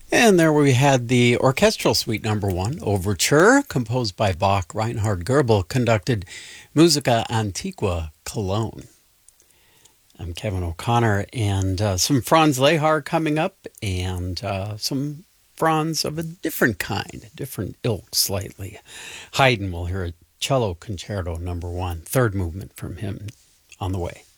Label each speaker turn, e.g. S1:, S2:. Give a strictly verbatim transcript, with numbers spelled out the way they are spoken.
S1: And there we had the Orchestral Suite Number One, Overture, composed by Bach. Reinhard Goebel conducted Musica Antiqua, Cologne. I'm Kevin O'Connor, and uh, some Franz Lehar coming up, and uh, some Franz of a different kind, different ilk slightly. Haydn will hear a cello concerto number one, third movement from him on the way.